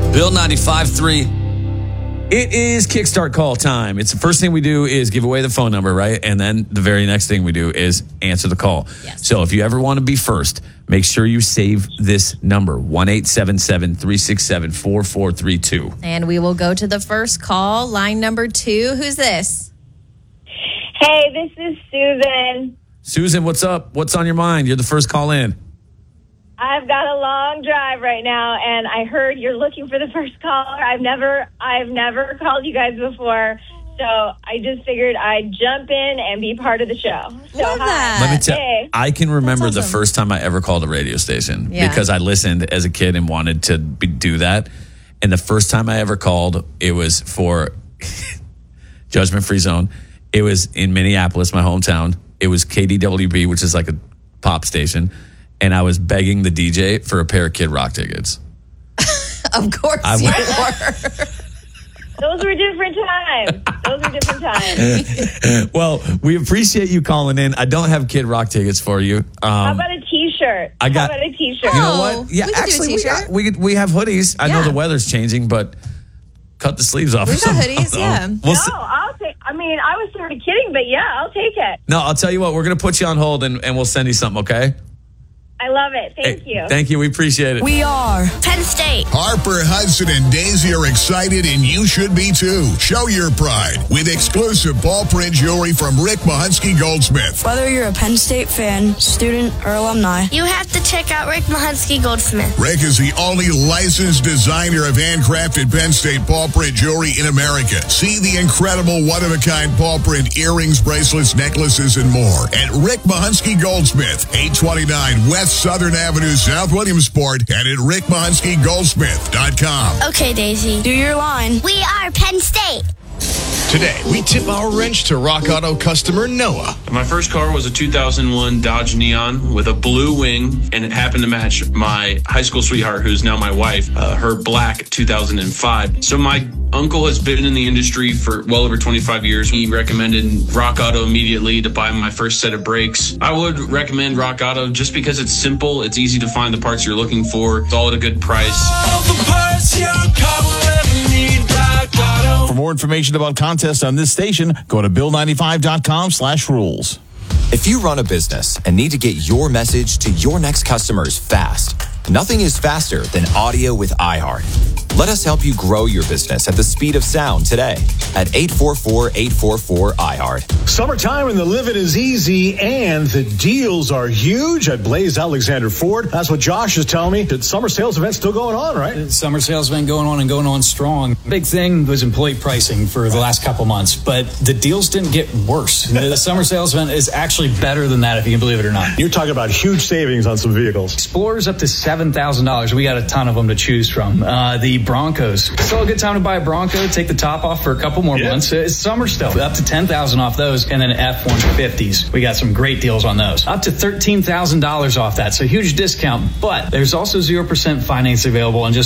Bill 95.3. It is Kickstart call time. It's the first thing we do is give away the phone number, right? And then the very next thing we do is answer the call. Yes. So if you ever want to be first, make sure you save this number, 1-877-367-4432. And we will go to the first call, line number 2. Who's this? Hey, this is Susan. Susan, what's up? What's on your mind? You're the first call in. I've got a long drive right now, and I heard you're looking for the first caller. I've never called you guys before, so I just figured I'd jump in and be part of the show. So, Love that. Let me tell Hey. I can remember That's the awesome. first time I ever called a radio station Yeah. because I listened as a kid and wanted to do that. And the first time I ever called, it was for Judgment Free Zone. It was in Minneapolis, my hometown. It was KDWB, which is like a pop station. And I was begging the DJ for a pair of Kid Rock tickets. Of course I you went- were. Those were different times. Well, we appreciate you calling in. I don't have Kid Rock tickets for you. How about a T-shirt? I got- How about a T-shirt? You know Oh, what? Yeah, we could do a actually, t-shirt. we have hoodies. I know Yeah. the weather's changing, but cut the sleeves off. We've or got something. hoodies, yeah. We'll No, see. I'll take. I mean, I was sort of kidding, but yeah, I'll take it. No, I'll tell you what. We're going to put you on hold, and we'll send you something, okay? I love it. Thank Hey, you. Thank you. We appreciate it. We are Penn State. Harper, Hudson, and Daisy are excited, and you should be too. Show your pride with exclusive ball print jewelry from Rick Mahunsky Goldsmith. whether you're a Penn State fan, student, or alumni. You have to check out Rick Mahunsky Goldsmith. Rick is the only licensed designer of handcrafted Penn State ball print jewelry in America. See the incredible one-of-a-kind ball print earrings, bracelets, necklaces, and more at Rick Mahunsky Goldsmith, 829 West Southern Avenue, South Williamsport, and at rickmahunsky.goldsmith.com. Okay, Daisy. Do your line. We are Penn State. Today, we tip our wrench to Rock Auto customer Noah. My first car was a 2001 Dodge Neon with a blue wing, and it happened to match my high school sweetheart, who's now my wife, her black 2005. So my uncle has been in the industry for well over 25 years. He recommended Rock Auto immediately to buy my first set of brakes. I would recommend Rock Auto just because it's simple, it's easy to find the parts you're looking for, it's all at a good price. For more information about contests on this station, go to bill95.com/rules. If you run a business and need to get your message to your next customers fast, nothing is faster than audio with iHeart. Let us help you grow your business at the speed of sound today at 844-844-iHeart. Summertime and the living is easy and the deals are huge at Blaze Alexander Ford. That's what Josh is telling me. The summer sales event's still going on, right? Summer sales have been going on strong. Big thing was employee pricing for the last couple months, but the deals didn't get worse. The summer sales event is actually better than that, if you can believe it or not. You're talking about huge savings on some vehicles. Explorers up to $7,000. We got a ton of them to choose from. The Broncos. Still a good time to buy a Bronco. Take the top off for a couple more months. It's summer still. Up to $10,000 off those. And then F-150s. We got some great deals on those. Up to $13,000 off that. So huge discount. But there's also 0% financing available on just